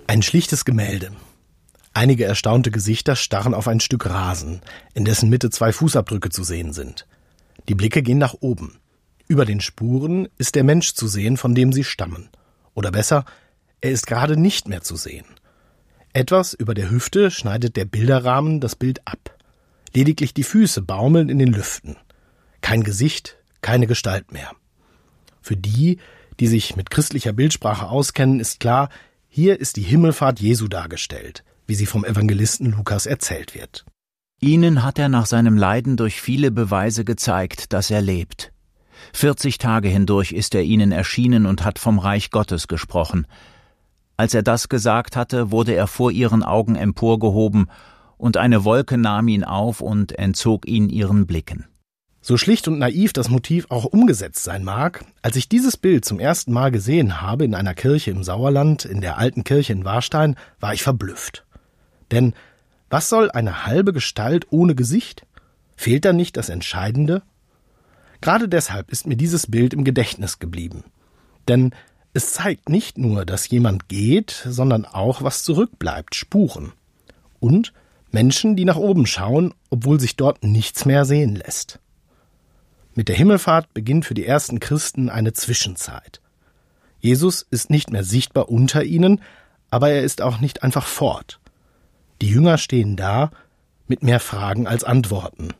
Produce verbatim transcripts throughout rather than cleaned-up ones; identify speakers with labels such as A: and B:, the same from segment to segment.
A: Ein schlichtes Gemälde. Einige erstaunte Gesichter starren auf ein Stück Rasen, in dessen Mitte zwei Fußabdrücke zu sehen sind. Die Blicke gehen nach oben. Über den Spuren ist der Mensch zu sehen, von dem sie stammen. Oder besser, er ist gerade nicht mehr zu sehen. Etwas über der Hüfte schneidet der Bilderrahmen das Bild ab. Lediglich die Füße baumeln in den Lüften. Kein Gesicht, keine Gestalt mehr. Für die, die sich mit christlicher Bildsprache auskennen, ist klar, hier ist die Himmelfahrt Jesu dargestellt, wie sie vom Evangelisten Lukas erzählt wird.
B: Ihnen hat er nach seinem Leiden durch viele Beweise gezeigt, dass er lebt. Vierzig Tage hindurch ist er ihnen erschienen und hat vom Reich Gottes gesprochen. Als er das gesagt hatte, wurde er vor ihren Augen emporgehoben, und eine Wolke nahm ihn auf und entzog ihn ihren Blicken.
A: So schlicht und naiv das Motiv auch umgesetzt sein mag, als ich dieses Bild zum ersten Mal gesehen habe in einer Kirche im Sauerland, in der alten Kirche in Warstein, war ich verblüfft. Denn was soll eine halbe Gestalt ohne Gesicht? Fehlt da nicht das Entscheidende? Gerade deshalb ist mir dieses Bild im Gedächtnis geblieben. Denn es zeigt nicht nur, dass jemand geht, sondern auch, was zurückbleibt, Spuren. Und Menschen, die nach oben schauen, obwohl sich dort nichts mehr sehen lässt. Mit der Himmelfahrt beginnt für die ersten Christen eine Zwischenzeit. Jesus ist nicht mehr sichtbar unter ihnen, aber er ist auch nicht einfach fort. Die Jünger stehen da mit mehr Fragen als Antworten.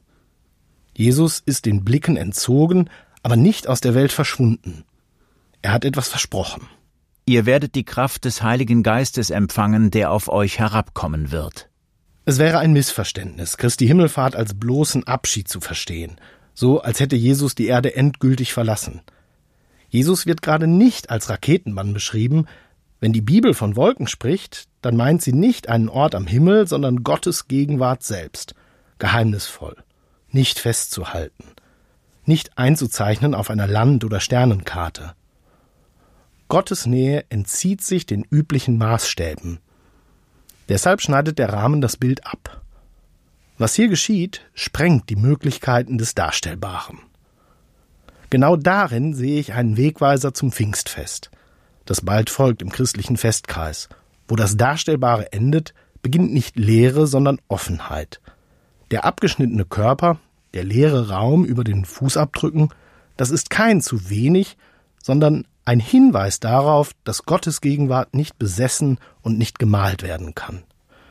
A: Jesus ist den Blicken entzogen, aber nicht aus der Welt verschwunden. Er hat etwas versprochen.
B: Ihr werdet die Kraft des Heiligen Geistes empfangen, der auf euch herabkommen wird.
A: Es wäre ein Missverständnis, Christi Himmelfahrt als bloßen Abschied zu verstehen, so als hätte Jesus die Erde endgültig verlassen. Jesus wird gerade nicht als Raketenmann beschrieben. Wenn die Bibel von Wolken spricht, dann meint sie nicht einen Ort am Himmel, sondern Gottes Gegenwart selbst, geheimnisvoll, nicht festzuhalten, nicht einzuzeichnen auf einer Land- oder Sternenkarte. Gottes Nähe entzieht sich den üblichen Maßstäben. Deshalb schneidet der Rahmen das Bild ab. Was hier geschieht, sprengt die Möglichkeiten des Darstellbaren. Genau darin sehe ich einen Wegweiser zum Pfingstfest, das bald folgt im christlichen Festkreis. Wo das Darstellbare endet, beginnt nicht Leere, sondern Offenheit. Der abgeschnittene Körper, der leere Raum über den Fußabdrücken, das ist kein zu wenig, sondern ein Hinweis darauf, dass Gottes Gegenwart nicht besessen und nicht gemalt werden kann.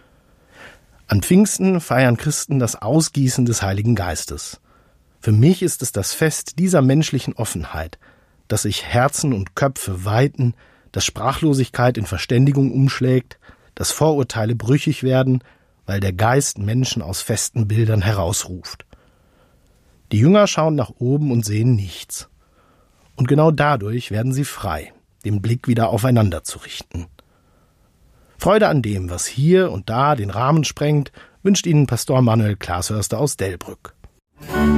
A: An Pfingsten feiern Christen das Ausgießen des Heiligen Geistes. Für mich ist es das Fest dieser menschlichen Offenheit, dass sich Herzen und Köpfe weiten, dass Sprachlosigkeit in Verständigung umschlägt, dass Vorurteile brüchig werden, weil der Geist Menschen aus festen Bildern herausruft. Die Jünger schauen nach oben und sehen nichts. Und genau dadurch werden sie frei, den Blick wieder aufeinander zu richten. Freude an dem, was hier und da den Rahmen sprengt, wünscht Ihnen Pastor Manuel Glashörster aus Delbrück.